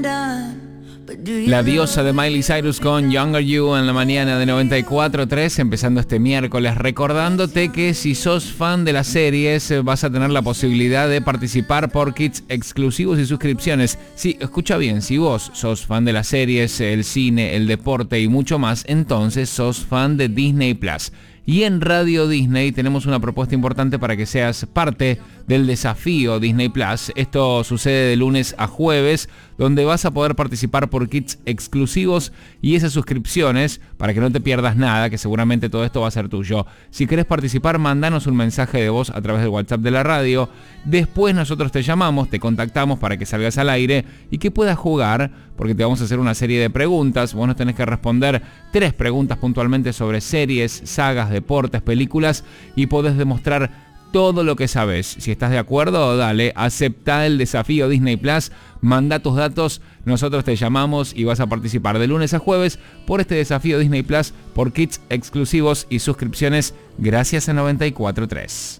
La diosa de Miley Cyrus con Younger You en la mañana de 94.3, empezando este miércoles, recordándote que si sos fan de las series vas a tener la posibilidad de participar por kits exclusivos y suscripciones. Sí, escucha bien, si vos sos fan de las series, el cine, el deporte y mucho más, entonces sos fan de Disney Plus. Y en Radio Disney tenemos una propuesta importante para que seas parte del desafío Disney Plus. Esto sucede de lunes a jueves, donde vas a poder participar por kits exclusivos y esas suscripciones para que no te pierdas nada, que seguramente todo esto va a ser tuyo. Si querés participar, mandanos un mensaje de voz a través del WhatsApp de la radio. Después nosotros te llamamos, te contactamos para que salgas al aire y que puedas jugar, porque te vamos a hacer una serie de preguntas. Vos nos tenés que responder 3 preguntas puntualmente sobre series, sagas, deportes, películas, y podés demostrar todo lo que sabes. Si estás de acuerdo, dale, aceptá el desafío Disney Plus, manda tus datos, nosotros te llamamos y vas a participar de lunes a jueves por este desafío Disney Plus, por kits exclusivos y suscripciones, gracias a 94.3.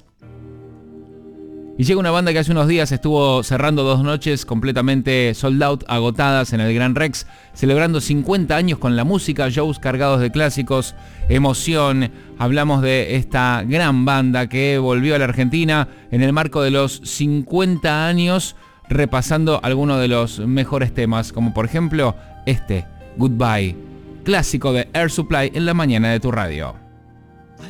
Y llega una banda que hace unos días estuvo cerrando 2 noches completamente sold out, agotadas en el Gran Rex, celebrando 50 años con la música, shows cargados de clásicos, emoción. Hablamos de esta gran banda que volvió a la Argentina en el marco de los 50 años, repasando algunos de los mejores temas, como por ejemplo este, Goodbye, clásico de Air Supply en la mañana de tu radio.